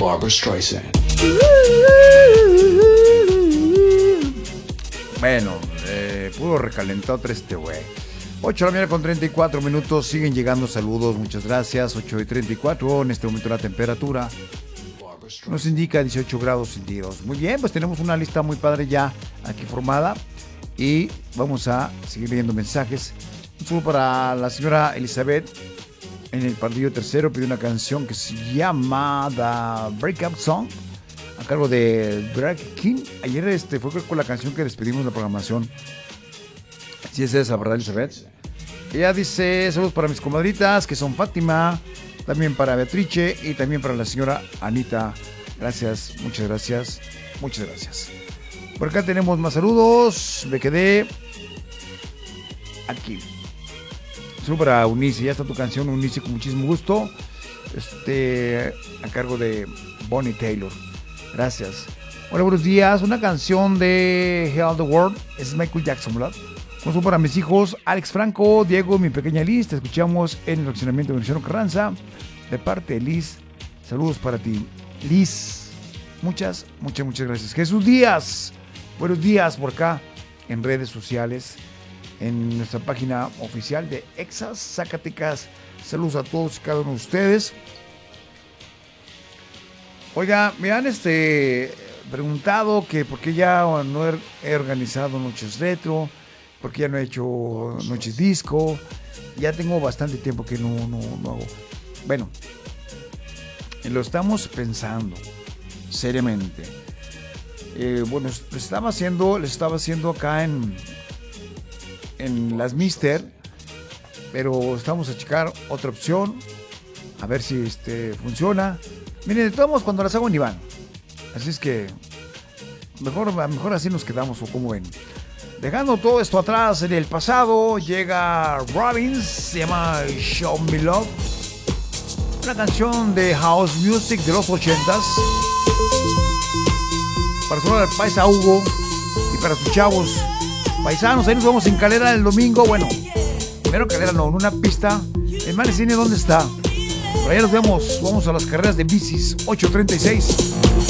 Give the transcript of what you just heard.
Barbra Streisand. Bueno, puro recalentado este güey. 8 de la mañana con 34 minutos. Siguen llegando saludos, muchas gracias. 8:34. En este momento la temperatura nos indica 18 grados centígrados. Muy bien, pues tenemos una lista muy padre ya aquí formada. Y vamos a seguir leyendo mensajes. Un saludo para la señora Elizabeth. En el partido tercero pidió una canción que se llama The Breakup Song, a cargo de Drag King. Ayer fue con la canción que despedimos de la programación. Sí es esa, ¿verdad, Elizabeth? Ella dice, saludos para mis comadritas, que son Fátima, también para Beatrice y también para la señora Anita. Gracias, muchas gracias, muchas gracias. Por acá tenemos más saludos. Me quedé aquí. Saludos para Unice, ya está tu canción, Unice, con muchísimo gusto. A cargo de Bonnie Taylor. Gracias. Hola, buenos días. Una canción de Heal the World es Michael Jackson, ¿verdad? Un saludo para mis hijos, Alex Franco, Diego, mi pequeña Liz. Te escuchamos en el fraccionamiento de Venustiano Carranza. De parte de Liz, saludos para ti, Liz. Muchas gracias. Jesús Díaz, buenos días por acá en redes sociales, en nuestra página oficial de Exas Zacatecas. Saludos a todos y cada uno de ustedes. Oiga, me han preguntado que por qué ya no he organizado noches retro, por qué ya no he hecho noches disco. Ya tengo bastante tiempo que no hago. Bueno, lo estamos pensando seriamente. Bueno, les estaba haciendo acá en las Mister, pero estamos a checar otra opción, a ver si funciona. Miren, de todos modos, cuando las hago en Iván, así es que mejor así nos quedamos, o como ven. Dejando todo esto atrás en el pasado, llega Robbins, se llama Show Me Love, una canción de house music de los 80s, para sonar al paisa Hugo y para sus chavos paisanos. Ahí nos vemos en Calera el domingo. Bueno, primero Calera no, en una pista. El Malecine, ¿dónde está? Por allá nos vemos. Vamos a las carreras de bicis. 8:36.